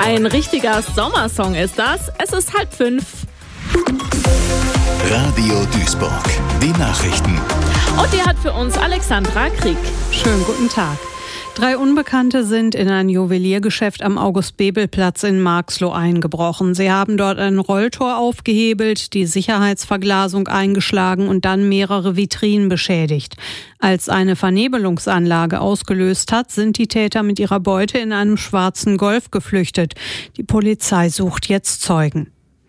Ein richtiger Sommersong ist das. Es ist 4:30. Radio Duisburg, die Nachrichten. Und die hat für uns Alexandra Krieg. Schönen guten Tag. 3 Unbekannte sind in ein Juweliergeschäft am August-Bebel-Platz in Marxloh eingebrochen. Sie haben dort ein Rolltor aufgehebelt, die Sicherheitsverglasung eingeschlagen und dann mehrere Vitrinen beschädigt. Als eine Vernebelungsanlage ausgelöst hat, sind die Täter mit ihrer Beute in einem schwarzen Golf geflüchtet. Die Polizei sucht jetzt Zeugen.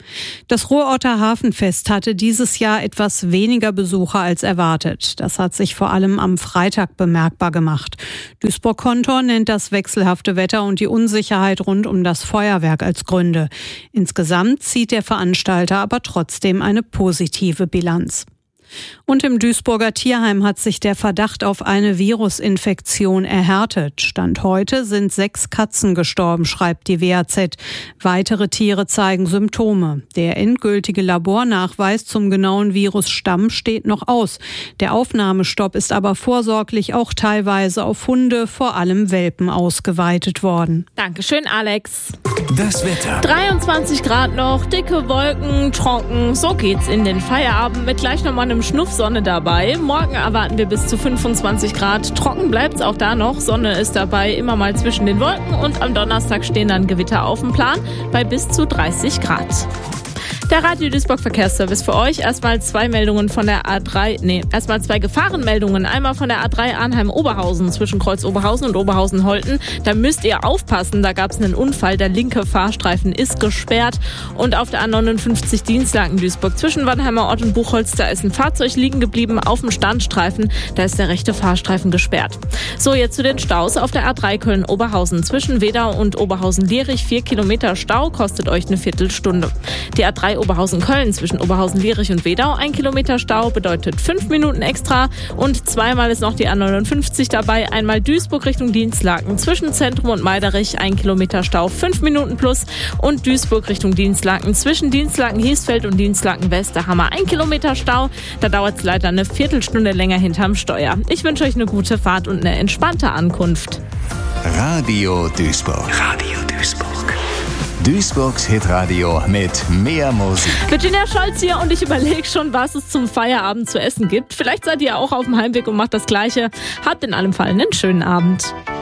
Das Ruhrorter Hafenfest hatte dieses Jahr etwas weniger Besucher als erwartet. Das hat sich vor allem am Freitag bemerkbar gemacht. Duisburg-Kontor nennt das wechselhafte Wetter und die Unsicherheit rund um das Feuerwerk als Gründe. Insgesamt zieht der Veranstalter aber trotzdem eine positive Bilanz. Und im Duisburger Tierheim hat sich der Verdacht auf eine Virusinfektion erhärtet. Stand heute sind 6 Katzen gestorben, schreibt die WAZ. Weitere Tiere zeigen Symptome. Der endgültige Labornachweis zum genauen Virusstamm steht noch aus. Der Aufnahmestopp ist aber vorsorglich auch teilweise auf Hunde, vor allem Welpen, ausgeweitet worden. Dankeschön, Alex. Das Wetter. 23 Grad noch, dicke Wolken, trocken. So geht's in den Feierabend mit gleich nochmal einem Schnuff Sonne dabei. Morgen erwarten wir bis zu 25 Grad. Trocken bleibt's auch da noch. Sonne ist dabei immer mal zwischen den Wolken und am Donnerstag stehen dann Gewitter auf dem Plan bei bis zu 30 Grad. Der Radio Duisburg Verkehrsservice für euch. Erstmal 2 Meldungen von der erstmal 2 Gefahrenmeldungen. Einmal von der A3 Arnheim-Oberhausen zwischen Kreuz Oberhausen und Oberhausen-Holten. Da müsst ihr aufpassen, da gab es einen Unfall. Der linke Fahrstreifen ist gesperrt. Und auf der A59 Dienstlaken-Duisburg zwischen Wannheimer Ort und Buchholz, da ist ein Fahrzeug liegen geblieben auf dem Standstreifen. Da ist der rechte Fahrstreifen gesperrt. So, jetzt zu den Staus auf der A3 Köln-Oberhausen zwischen Wedau und Oberhausen-Lierich. 4 Kilometer Stau, kostet euch eine Viertelstunde. Die A3 Oberhausen-Köln zwischen Oberhausen-Lierich und Wedau. 1 Kilometer Stau bedeutet 5 Minuten extra. Und zweimal ist noch die A59 dabei. Einmal Duisburg Richtung Dienstlaken zwischen Zentrum und Meiderich. 1 Kilometer Stau, 5 Minuten plus. Und Duisburg Richtung Dienstlaken zwischen Dienstlaken-Hiesfeld und Dienstlaken-West. Da haben wir 1 Kilometer Stau. Da dauert es leider eine Viertelstunde länger hinterm Steuer. Ich wünsche euch eine gute Fahrt und eine entspannte Ankunft. Radio Duisburg. Radio Duisburg. Duisburgs Hitradio mit mehr Musik. Virginia Scholz hier und ich überlege schon, was es zum Feierabend zu essen gibt. Vielleicht seid ihr auch auf dem Heimweg und macht das Gleiche. Habt in allem Fall einen schönen Abend.